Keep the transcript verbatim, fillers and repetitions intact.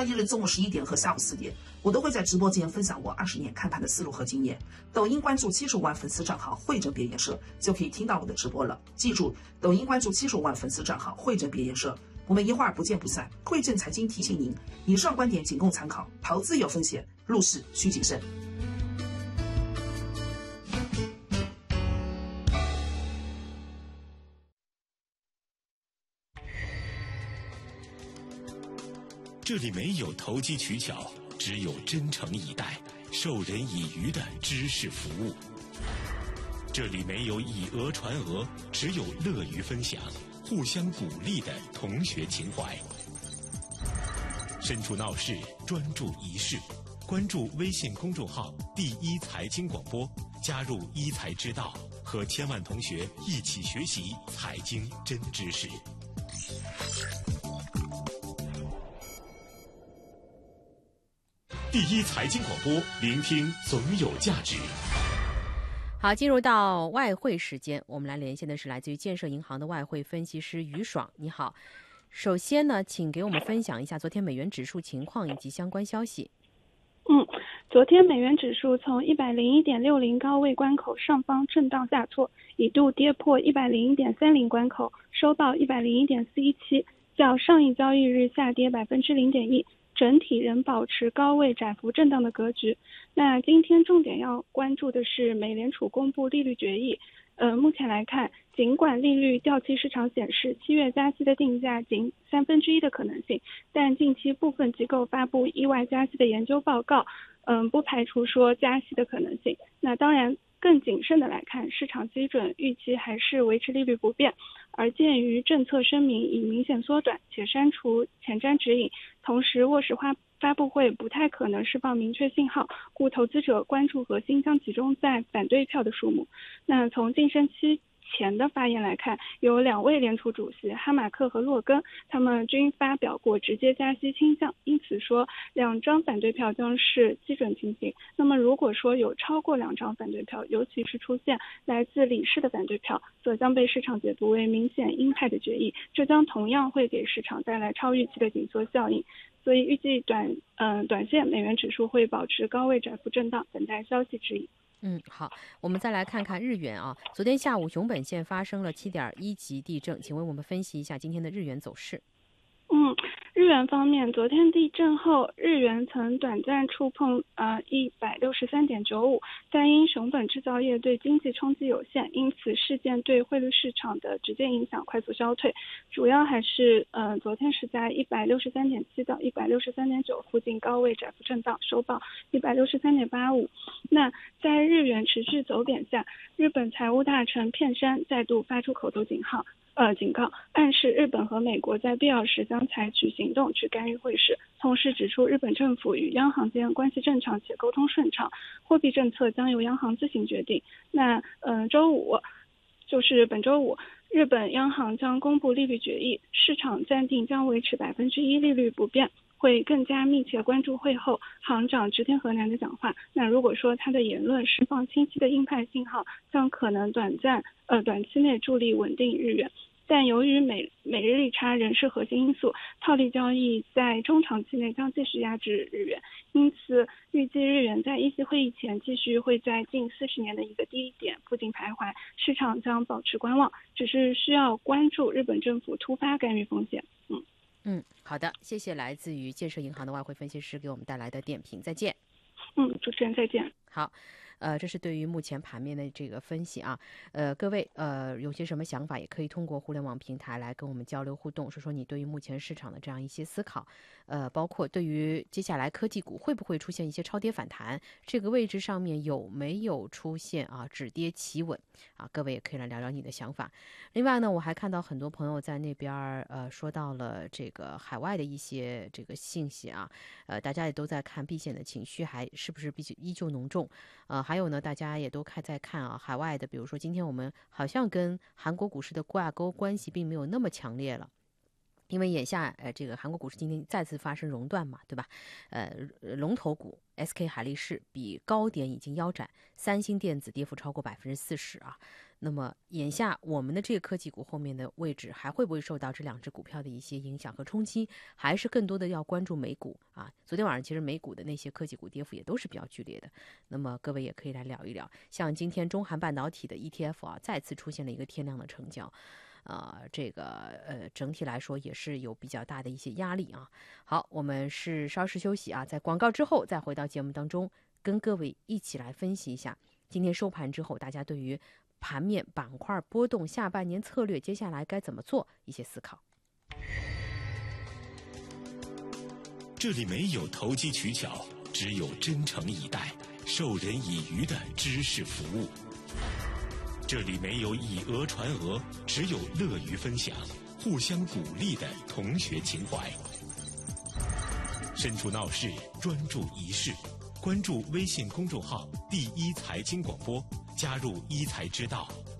交易日中午十一点和下午四点，我都会在直播间分享我二十年看盘的思路和经验。抖音关注七十万粉丝账号汇整别研社，就可以听到我的直播了。记住，抖音关注七十万粉丝账号汇整别研社，我们一会儿不见不散。汇正财经提醒您，以上观点仅供参考，投资有风险，入市需谨慎。 这里没有投机取巧，只有真诚以待、授人以渔的知识服务。这里没有以讹传讹，只有乐于分享、互相鼓励的同学情怀。身处闹市，专注一事，关注微信公众号“第一财经广播”，加入一财之道，和千万同学一起学习财经真知识。第一财经广播，聆听总有价值。 好，进入到外汇时间，我们来连线的是来自于建设银行的外汇分析师于爽。你好，首先呢，请给我们分享一下昨天美元指数情况以及相关消息。 嗯，昨天美元指数从一百零一点六零高位关口上方震荡下挫，一度跌破一百零一点三零关口，收报一百零一点四一七，较上一交易日下跌百分之零点一。整体仍保持高位窄幅震荡的格局。那今天重点要关注的是美联储公布利率决议。呃，目前来看，尽管利率掉期市场显示七月加息的定价仅三分之一的可能性，但近期部分机构发布意外加息的研究报告，嗯，不排除说加息的可能性。那当然，更谨慎的来看，市场基准预期还是维持利率不变，而鉴于政策声明已明显缩短且删除前瞻指引，同时沃什花发布会不太可能释放明确信号，故投资者关注核心将集中在反对票的数目。那从晋升期前的发言来看，有两位联储主席哈马克和洛根，他们均发表过直接加息倾向，因此说两张反对票将是基准情形。那么如果说有超过两张反对票，尤其是出现来自理事的反对票，则将被市场解读为明显鹰派的决议，这将同样会给市场带来超预期的紧缩效应。所以预计短嗯、呃、短线美元指数会保持高位窄幅震荡，等待消息指引。 嗯，好，我们再来看看日元啊。昨天下午熊本县发生了七点一级地震，请为我们分析一下今天的日元走势。 嗯，日元方面，昨天地震后，日元曾短暂触碰呃一百六十三点九五，但因熊本制造业对经济冲击有限，因此事件对汇率市场的直接影响快速消退。主要还是呃昨天是在一百六十三点七到一百六十三点九附近高位窄幅震荡，收报一百六十三点八五。那在日元持续走贬下，日本财务大臣片山再度发出口头警号。呃，警告暗示日本和美国在必要时将采取行动去干预汇市，同时指出日本政府与央行间关系正常且沟通顺畅，货币政策将由央行自行决定。那呃，周五就是本周五，日本央行将公布利率决议，市场暂定将维持百分之一利率不变。会更加密切关注会后行长植田和男的讲话。那如果说他的言论释放清晰的鹰派信号，将可能短暂呃短期内助力稳定日元。但由于美美日利差仍是核心因素，套利交易在中长期内将继续压制日元，因此预计日元在议息会议前继续会在近四十年的一个低点附近徘徊，市场将保持观望，只是需要关注日本政府突发干预风险。嗯。 嗯，好的，谢谢来自于建设银行的外汇分析师给我们带来的点评，再见。 嗯，主持人再见。 好，呃，这是对于目前盘面的这个分析啊，呃，各位呃有些什么想法，也可以通过互联网平台来跟我们交流互动，说说你对于目前市场的这样一些思考，呃，包括对于接下来科技股会不会出现一些超跌反弹，这个位置上面有没有出现啊止跌企稳啊，各位也可以来聊聊你的想法。另外呢，我还看到很多朋友在那边呃说到了这个海外的一些这个信息啊，呃，大家也都在看避险的情绪还是不是必须依旧浓重，呃，还有呢，大家也都看在看啊，海外的，比如说今天我们好像跟韩国股市的挂钩关系并没有那么强烈了。 因为眼下呃这个韩国股市今天再次发生熔断嘛，对吧？呃龙头股 S K 海力士比高点已经腰斩，三星电子跌幅超过百分之四十啊。那么眼下我们的这个科技股后面的位置还会不会受到这两只股票的一些影响和冲击，还是更多的要关注美股啊？昨天晚上其实美股的那些科技股跌幅也都是比较剧烈的。那么各位也可以来聊一聊，像今天中韩半导体的 E T F 啊再次出现了一个天量的成交。呃，这个呃，整体来说也是有比较大的一些压力啊。好，我们是稍事休息啊，在广告之后再回到节目当中，跟各位一起来分析一下今天收盘之后大家对于盘面板块波动、下半年策略接下来该怎么做一些思考。 这里没有投机取巧，只有真诚以待、授人以渔的知识服务。这里没有以讹传讹，只有乐于分享、互相鼓励的同学情怀。身处闹市，专注一事，关注微信公众号“第一财经广播”，加入一财之道，